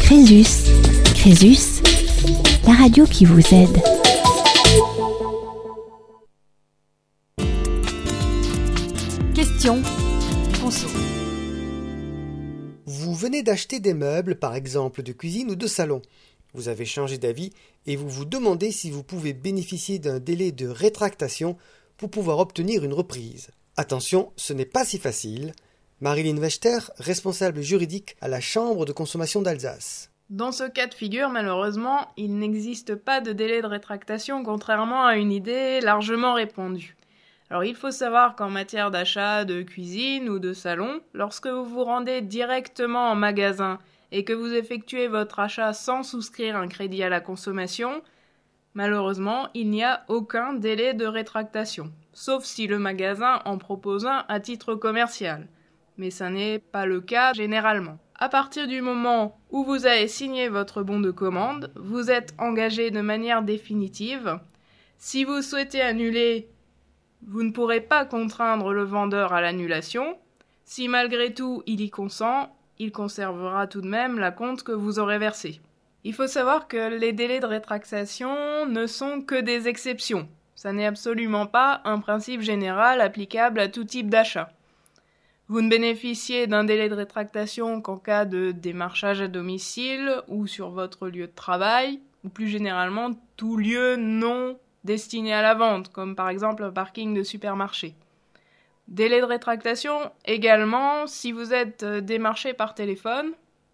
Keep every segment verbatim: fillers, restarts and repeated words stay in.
Crésus, Crésus, la radio qui vous aide. Question conso. Vous venez d'acheter des meubles, par exemple de cuisine ou de salon. Vous avez changé d'avis et vous vous demandez si vous pouvez bénéficier d'un délai de rétractation pour pouvoir obtenir une reprise. Attention, ce n'est pas si facile. Marilyn Wechter, responsable juridique à la Chambre de consommation d'Alsace. Dans ce cas de figure, malheureusement, il n'existe pas de délai de rétractation, contrairement à une idée largement répandue. Alors il faut savoir qu'en matière d'achat de cuisine ou de salon, lorsque vous vous rendez directement en magasin et que vous effectuez votre achat sans souscrire un crédit à la consommation, malheureusement, il n'y a aucun délai de rétractation, sauf si le magasin en propose un à titre commercial. Mais ça n'est pas le cas généralement. À partir du moment où vous avez signé votre bon de commande, vous êtes engagé de manière définitive. Si vous souhaitez annuler, vous ne pourrez pas contraindre le vendeur à l'annulation. Si malgré tout il y consent, il conservera tout de même l'acompte que vous aurez versé. Il faut savoir que les délais de rétractation ne sont que des exceptions. Ça n'est absolument pas un principe général applicable à tout type d'achat. Vous ne bénéficiez d'un délai de rétractation qu'en cas de démarchage à domicile ou sur votre lieu de travail, ou plus généralement tout lieu non destiné à la vente, comme par exemple un parking de supermarché. Délai de rétractation également si vous êtes démarché par téléphone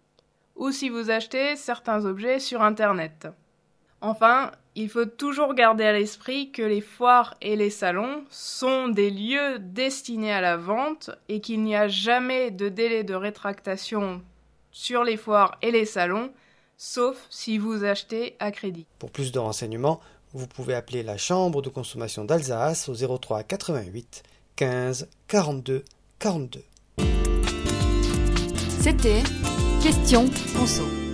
ou si vous achetez certains objets sur Internet. Enfin, il faut toujours garder à l'esprit que les foires et les salons sont des lieux destinés à la vente et qu'il n'y a jamais de délai de rétractation sur les foires et les salons, sauf si vous achetez à crédit. Pour plus de renseignements, vous pouvez appeler la Chambre de consommation d'Alsace au zéro trois quatre-vingt-huit quinze quarante-deux quarante-deux. C'était Question conso.